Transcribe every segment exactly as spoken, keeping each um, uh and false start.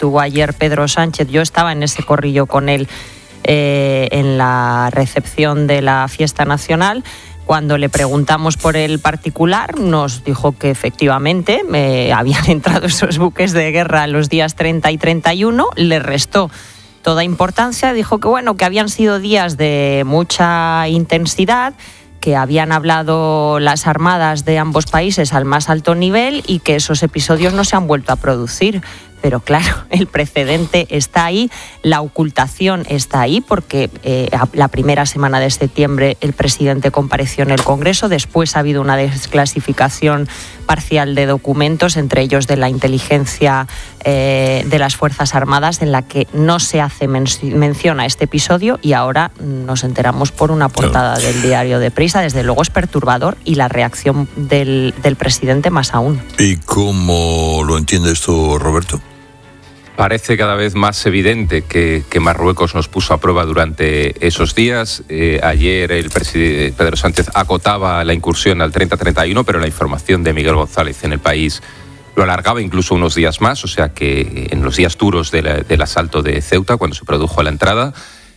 estuvo ayer Pedro Sánchez. Yo estaba en ese corrillo con él eh, en la recepción de la fiesta nacional. Cuando le preguntamos por el particular, nos dijo que efectivamente eh, habían entrado esos buques de guerra los días treinta y treinta y uno. Le restó toda importancia, dijo que bueno, que habían sido días de mucha intensidad, que habían hablado las armadas de ambos países al más alto nivel y que esos episodios no se han vuelto a producir. Pero claro, el precedente está ahí, la ocultación está ahí, porque eh, la primera semana de septiembre el presidente compareció en el Congreso, después ha habido una desclasificación parcial de documentos, entre ellos de la inteligencia eh, de las Fuerzas Armadas, en la que no se hace men- mención a este episodio, y ahora nos enteramos por una portada claro. del diario de Prisa. Desde luego es perturbador, y la reacción del, del presidente más aún. ¿Y cómo lo entiendes tú, Roberto? Parece cada vez más evidente que, que Marruecos nos puso a prueba durante esos días. Eh, ayer el presidente Pedro Sánchez acotaba la incursión al treinta treinta y uno, pero la información de Miguel González en El País lo alargaba incluso unos días más, o sea que en los días duros de la, del asalto de Ceuta, cuando se produjo la entrada,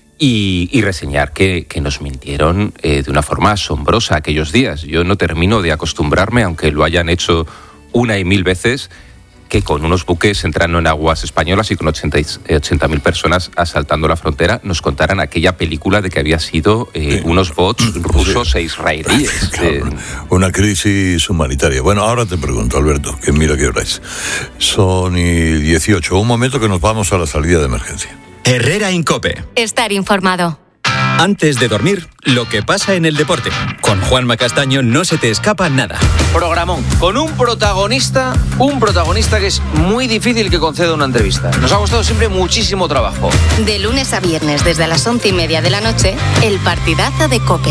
y, y reseñar que, que nos mintieron eh, de una forma asombrosa aquellos días. Yo no termino de acostumbrarme, aunque lo hayan hecho una y mil veces, que con unos buques entrando en aguas españolas y con ochenta mil personas asaltando la frontera nos contaran aquella película de que había sido eh, sí. unos bots rusos sí. e israelíes. Eh. Una crisis humanitaria. Bueno, ahora te pregunto, Alberto, que mira qué hora es. Son y dieciocho. Un momento que nos vamos a la salida de emergencia. Herrera Incope. Estar informado. Antes de dormir, lo que pasa en el deporte. Con Juanma Castaño no se te escapa nada. Programón, con un protagonista, un protagonista que es muy difícil que conceda una entrevista. Nos ha costado siempre muchísimo trabajo. De lunes a viernes, desde las once y media de la noche, el partidazo de COPE.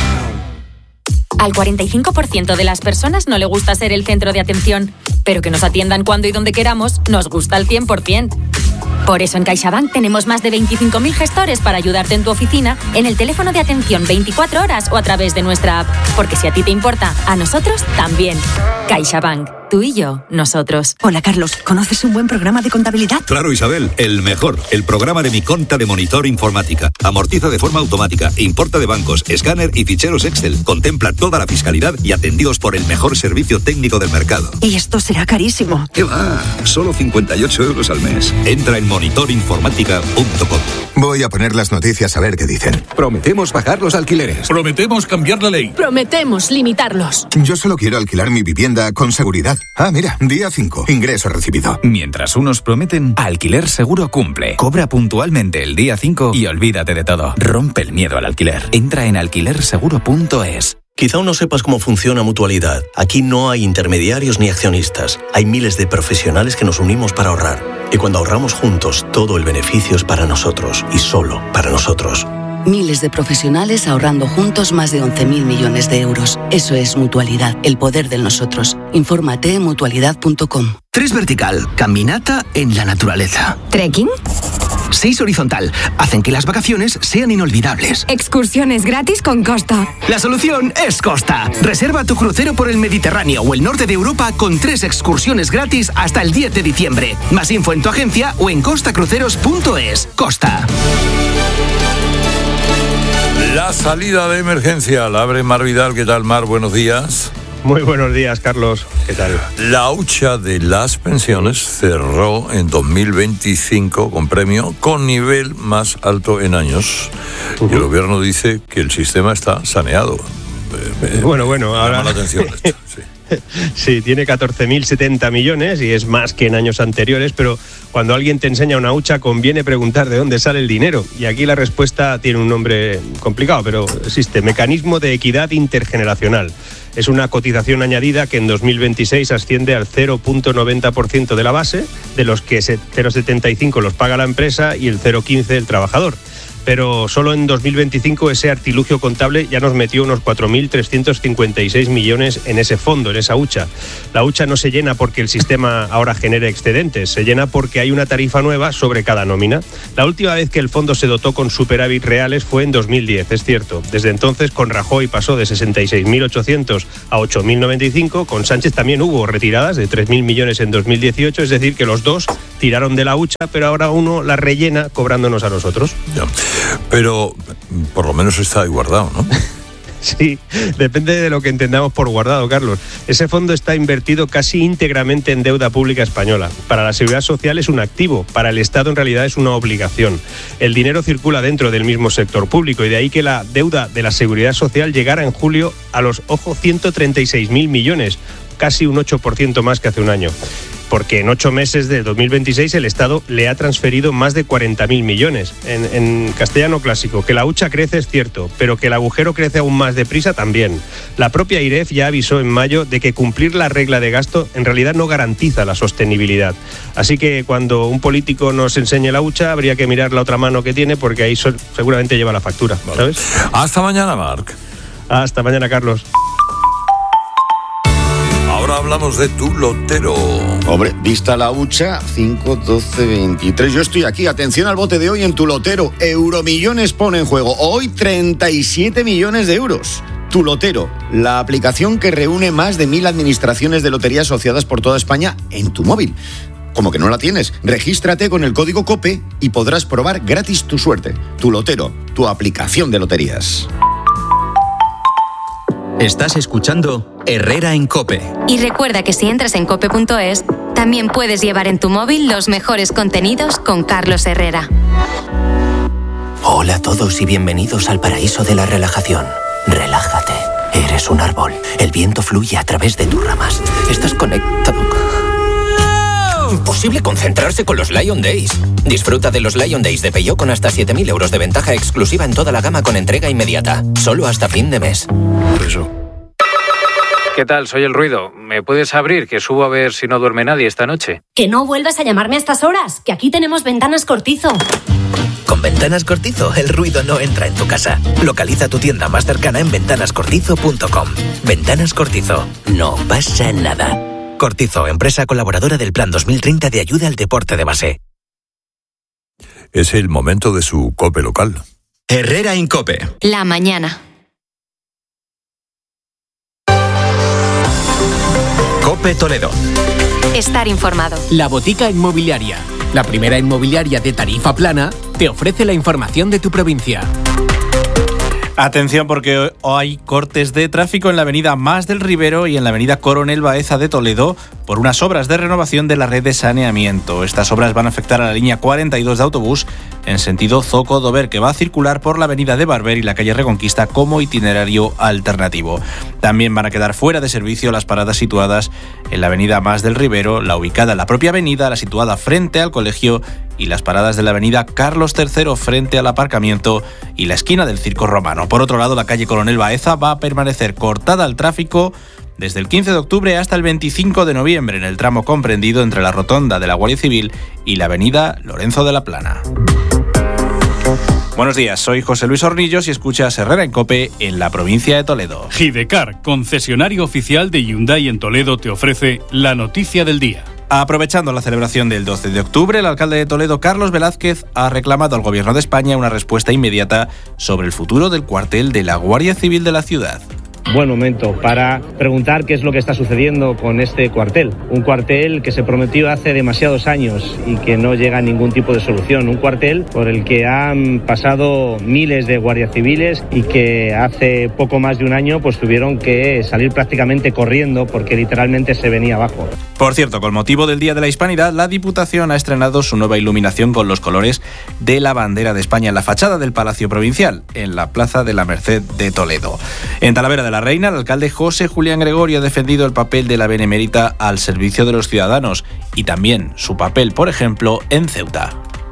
Al cuarenta y cinco por ciento de las personas no le gusta ser el centro de atención, pero que nos atiendan cuando y donde queramos nos gusta al cien por ciento. Por eso en CaixaBank tenemos más de veinticinco mil gestores para ayudarte en tu oficina, en el teléfono de atención veinticuatro horas o a través de nuestra app. Porque si a ti te importa, a nosotros también. CaixaBank. Tú y yo, nosotros. Hola, Carlos. ¿Conoces un buen programa de contabilidad? Claro, Isabel. El mejor. El programa de Mi Conta de Monitor Informática. Amortiza de forma automática, importa de bancos, escáner y ficheros Excel. Contempla toda la fiscalidad y atendidos por el mejor servicio técnico del mercado. Y esto será carísimo. ¿Qué va? Solo cincuenta y ocho euros al mes. Entra en monitor informática punto com. Voy a poner las noticias a ver qué dicen. Prometemos bajar los alquileres. Prometemos cambiar la ley. Prometemos limitarlos. Yo solo quiero alquilar mi vivienda con seguridad. Ah, mira, día cinco. Ingreso recibido. Mientras unos prometen, Alquiler Seguro cumple. Cobra puntualmente el día cinco y olvídate de todo. Rompe el miedo al alquiler. Entra en alquiler seguro punto es. Quizá aún no sepas cómo funciona Mutualidad. Aquí no hay intermediarios ni accionistas. Hay miles de profesionales que nos unimos para ahorrar. Y cuando ahorramos juntos, todo el beneficio es para nosotros y solo para nosotros. Miles de profesionales ahorrando juntos más de once mil millones de euros. Eso es Mutualidad, el poder del nosotros. Infórmate en mutualidad punto com. Tres vertical, caminata en la naturaleza. ¿Trekking? Seis horizontal, hacen que las vacaciones sean inolvidables. Excursiones gratis con Costa. La solución es Costa. Reserva tu crucero por el Mediterráneo o el norte de Europa con tres excursiones gratis hasta el diez de diciembre. Más info en tu agencia o en costa cruceros punto es. Costa. La salida de emergencia la abre Mar Vidal. ¿Qué tal, Mar? Buenos días. Muy buenos días, Carlos. ¿Qué tal? La hucha de las pensiones cerró en dos mil veinticinco con premio con nivel más alto en años. Uh-huh. Y el gobierno dice que el sistema está saneado. Me, bueno, bueno, me ahora... llama la atención esto, sí. Sí, tiene catorce mil setenta millones y es más que en años anteriores, pero cuando alguien te enseña una hucha conviene preguntar de dónde sale el dinero. Y aquí la respuesta tiene un nombre complicado, pero existe: Mecanismo de Equidad Intergeneracional. Es una cotización añadida que en dos mil veintiséis asciende al cero coma noventa por ciento de la base, de los que cero coma setenta y cinco los paga la empresa y el cero coma quince el trabajador. Pero solo en dos mil veinticinco ese artilugio contable ya nos metió unos cuatro mil trescientos cincuenta y seis millones en ese fondo, en esa hucha. La hucha no se llena porque el sistema ahora genere excedentes, se llena porque hay una tarifa nueva sobre cada nómina. La última vez que el fondo se dotó con superávit reales fue en dos mil diez, es cierto. Desde entonces con Rajoy pasó de sesenta y seis mil ochocientos a ocho mil noventa y cinco, con Sánchez también hubo retiradas de tres mil millones en dos mil dieciocho, es decir, que los dos tiraron de la hucha, pero ahora uno la rellena cobrándonos a nosotros. Ya. Pero por lo menos está ahí guardado, ¿no? Sí, depende de lo que entendamos por guardado, Carlos. Ese fondo está invertido casi íntegramente en deuda pública española. Para la Seguridad Social es un activo, para el Estado en realidad es una obligación. El dinero circula dentro del mismo sector público y de ahí que la deuda de la Seguridad Social llegara en julio a los, ojo, ciento treinta y seis mil millones, casi un ocho por ciento más que hace un año. Porque en ocho meses de dos mil veintiséis el Estado le ha transferido más de cuarenta mil millones. En, en castellano clásico, que la hucha crece es cierto, pero que el agujero crece aún más deprisa también. La propia IREF ya avisó en mayo de que cumplir la regla de gasto en realidad no garantiza la sostenibilidad. Así que cuando un político nos enseñe la hucha, habría que mirar la otra mano que tiene, porque ahí so- seguramente lleva la factura, ¿sabes? Hasta mañana, Marc. Hasta mañana, Carlos. Ahora hablamos de tu lotero. Hombre, vista la hucha, cinco, doce, veintitrés. Yo estoy aquí. Atención al bote de hoy en tu lotero. Euromillones pone en juego. Hoy treinta y siete millones de euros. Tu lotero, la aplicación que reúne más de mil administraciones de lotería asociadas por toda España en tu móvil. Como que no la tienes, regístrate con el código COPE y podrás probar gratis tu suerte. Tu lotero, tu aplicación de loterías. Estás escuchando Herrera en COPE. Y recuerda que si entras en cope punto es, también puedes llevar en tu móvil los mejores contenidos con Carlos Herrera. Hola a todos y bienvenidos al paraíso de la relajación. Relájate. Eres un árbol. El viento fluye a través de tus ramas. Estás conectado. Imposible concentrarse con los Lion Days. Disfruta de los Lion Days de Peugeot con hasta siete mil euros de ventaja exclusiva en toda la gama con entrega inmediata. Solo hasta fin de mes. Eso. ¿Qué tal? Soy El Ruido. ¿Me puedes abrir? Que subo a ver si no duerme nadie esta noche. Que no vuelvas a llamarme a estas horas, que aquí tenemos Ventanas Cortizo. Con Ventanas Cortizo, el ruido no entra en tu casa. Localiza tu tienda más cercana en ventanas cortizo punto com. Ventanas Cortizo. No pasa nada. Cortizo, empresa colaboradora del Plan dos mil treinta de ayuda al deporte de base. Es el momento de su COPE local. Herrera en COPE. La mañana. COPE Toledo. Estar informado. La Botica Inmobiliaria, la primera inmobiliaria de tarifa plana, te ofrece la información de tu provincia. Atención porque hay cortes de tráfico en la avenida Mas del Ribero y en la avenida Coronel Baeza de Toledo por unas obras de renovación de la red de saneamiento. Estas obras van a afectar a la línea cuarenta y dos de autobús en sentido Zoco-Dover, que va a circular por la avenida de Barber y la calle Reconquista como itinerario alternativo. También van a quedar fuera de servicio las paradas situadas en la avenida Mas del Ribero, la ubicada en la propia avenida, la situada frente al colegio, y las paradas de la avenida Carlos tercero frente al aparcamiento y la esquina del Circo Romano. Por otro lado, la calle Coronel Baeza va a permanecer cortada al tráfico desde el quince de octubre hasta el veinticinco de noviembre en el tramo comprendido entre la rotonda de la Guardia Civil y la avenida Lorenzo de la Plana. Buenos días, soy José Luis Hornillos y escuchas Herrera en COPE en la provincia de Toledo. Gidecar, concesionario oficial de Hyundai en Toledo, te ofrece la noticia del día. Aprovechando la celebración del doce de octubre, el alcalde de Toledo, Carlos Velázquez, ha reclamado al Gobierno de España una respuesta inmediata sobre el futuro del cuartel de la Guardia Civil de la ciudad. Buen momento para preguntar qué es lo que está sucediendo con este cuartel. Un cuartel que se prometió hace demasiados años y que no llega a ningún tipo de solución. Un cuartel por el que han pasado miles de guardias civiles y que hace poco más de un año pues tuvieron que salir prácticamente corriendo porque literalmente se venía abajo. Por cierto, con motivo del Día de la Hispanidad, la Diputación ha estrenado su nueva iluminación con los colores de la bandera de España en la fachada del Palacio Provincial, en la Plaza de la Merced de Toledo. En Talavera de la Reina, el alcalde José Julián Gregorio ha defendido el papel de la Benemérita al servicio de los ciudadanos y también su papel, por ejemplo, en Ceuta.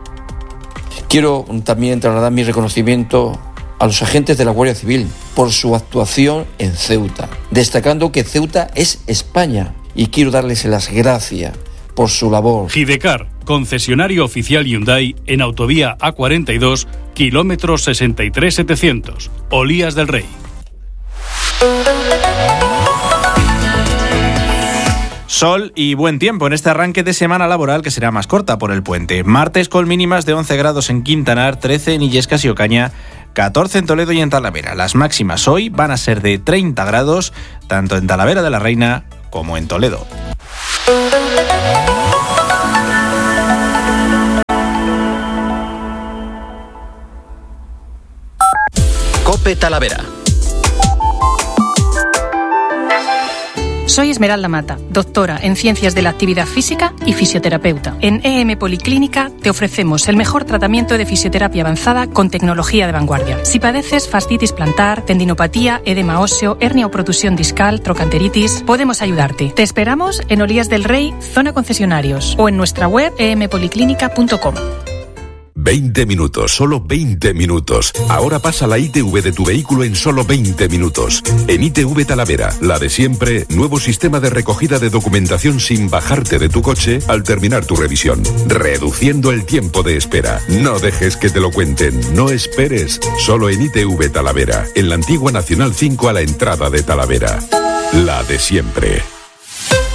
Quiero también trasladar mi reconocimiento a los agentes de la Guardia Civil por su actuación en Ceuta, destacando que Ceuta es España y quiero darles las gracias por su labor. Gidecar, concesionario oficial Hyundai en autovía A cuarenta y dos, kilómetro sesenta y tres mil setecientos, Olías del Rey. Sol y buen tiempo en este arranque de semana laboral que será más corta por el puente. Martes con mínimas de once grados en Quintanar, trece en Illescas y Ocaña, catorce en Toledo y en Talavera. Las máximas hoy van a ser de treinta grados, tanto en Talavera de la Reina como en Toledo. COPE Talavera. Soy Esmeralda Mata, doctora en Ciencias de la Actividad Física y fisioterapeuta. En E M Policlínica te ofrecemos el mejor tratamiento de fisioterapia avanzada con tecnología de vanguardia. Si padeces fascitis plantar, tendinopatía, edema óseo, hernia o protusión discal, trocanteritis, podemos ayudarte. Te esperamos en Olías del Rey, zona concesionarios, o en nuestra web e m policlínica punto com. veinte minutos, solo veinte minutos. Ahora pasa la I T V de tu vehículo en solo veinte minutos. En I T V Talavera, la de siempre, nuevo sistema de recogida de documentación sin bajarte de tu coche al terminar tu revisión, reduciendo el tiempo de espera. No dejes que te lo cuenten, no esperes. Solo en I T V Talavera, en la antigua Nacional cinco a la entrada de Talavera. La de siempre.